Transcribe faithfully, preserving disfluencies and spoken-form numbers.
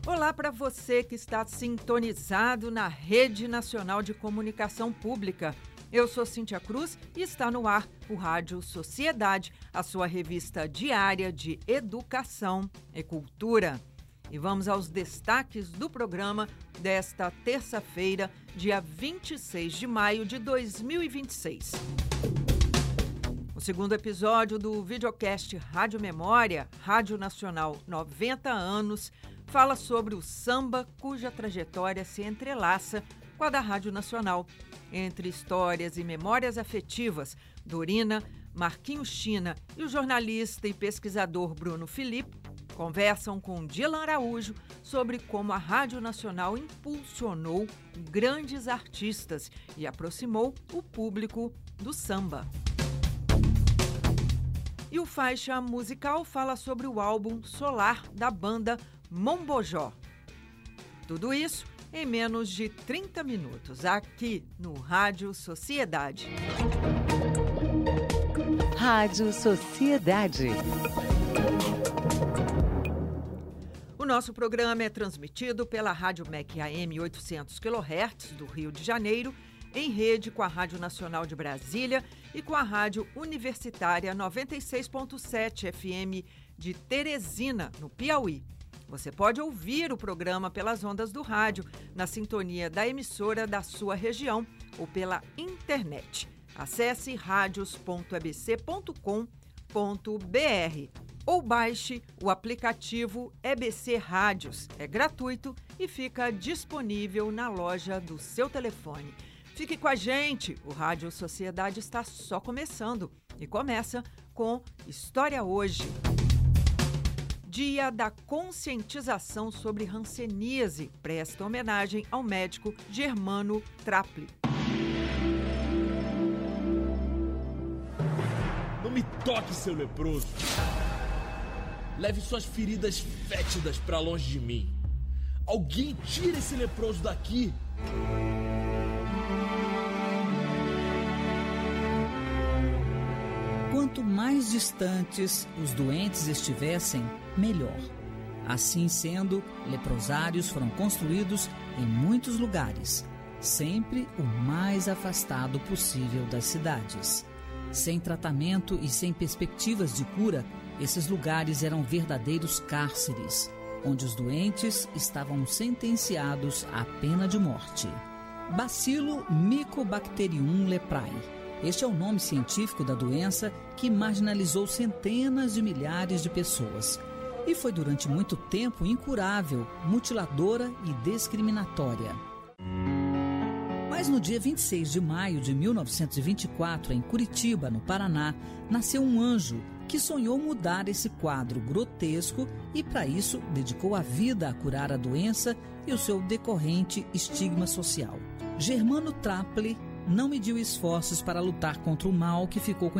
Olá para você que está sintonizado na Rede Nacional de Comunicação Pública. Eu sou Cíntia Cruz e está no ar o Rádio Sociedade, a sua revista diária de educação e cultura. E vamos aos destaques do programa desta terça-feira, dia vinte e seis de maio de dois mil e vinte e seis. O segundo episódio do videocast Rádio Memória, Rádio Nacional noventa anos, fala sobre o samba cuja trajetória se entrelaça com a da Rádio Nacional. Entre histórias e memórias afetivas, Dorina, Marquinhos China e o jornalista e pesquisador Bruno Filipe conversam com Dilan Araújo sobre como a Rádio Nacional impulsionou grandes artistas e aproximou o público do samba. E o Faixa Musical fala sobre o álbum Solar da banda Mombojó. Tudo isso em menos de trinta minutos, aqui no Rádio Sociedade. Rádio Sociedade. O nosso programa é transmitido pela Rádio M E C A M oitocentos quilohertz do Rio de Janeiro, em rede com a Rádio Nacional de Brasília e com a Rádio Universitária noventa e seis ponto sete F M de Teresina, no Piauí. Você pode ouvir o programa pelas ondas do rádio, na sintonia da emissora da sua região ou pela internet. Acesse radios ponto e b c ponto com ponto b r ou baixe o aplicativo E B C Rádios. É gratuito e fica disponível na loja do seu telefone. Fique com a gente, o Rádio Sociedade está só começando e começa com História Hoje. Dia da conscientização sobre hanseníase presta homenagem ao médico Germano Trappli. Não me toque, seu leproso! Leve suas feridas fétidas para longe de mim. Alguém tira esse leproso daqui! Quanto mais distantes os doentes estivessem, melhor. Assim sendo, leprosários foram construídos em muitos lugares, sempre o mais afastado possível das cidades. Sem tratamento e sem perspectivas de cura, esses lugares eram verdadeiros cárceres, onde os doentes estavam sentenciados à pena de morte. Bacilo Mycobacterium leprae. Este é o nome científico da doença que marginalizou centenas de milhares de pessoas e foi durante muito tempo incurável, mutiladora e discriminatória. Mas no dia vinte e seis de maio de mil novecentos e vinte e quatro, em Curitiba, no Paraná, nasceu um anjo que sonhou mudar esse quadro grotesco e, para isso, dedicou a vida a curar a doença e o seu decorrente estigma social. Germano Trappli não mediu esforços para lutar contra o mal que ficou conhecido